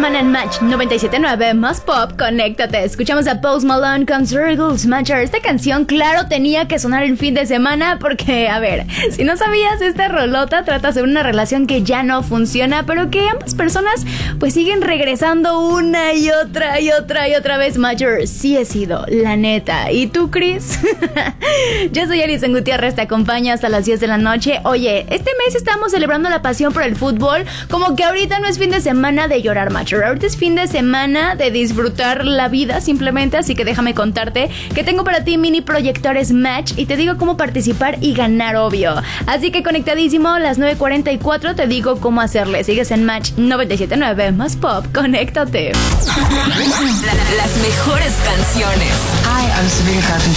semana en Match 97.9 más pop, conéctate. Escuchamos a Post Malone con Circles Matcher. Esta canción, claro, tenía que sonar el fin de semana porque, a ver, si no sabías, esta rolota trata sobre una relación que ya no funciona, pero que ambas personas pues siguen regresando una y otra vez. Matcher, sí he sido, la neta. ¿Y tú, Chris? Yo soy Alison Gutiérrez, te acompaño hasta las 10 de la noche. Oye, este mes estamos celebrando la pasión por el fútbol, como que ahorita no es fin de semana de llorar, Matcher. Ahorita es fin de semana de disfrutar la vida simplemente, así que déjame contarte que tengo para ti mini proyectores Match y te digo cómo participar y ganar, obvio. Así que conectadísimo, a las 9:44 te digo cómo hacerle. Sigues en Match 97.9 más pop, conéctate. Las mejores canciones. Hi, I'm Sabrina Carpenter.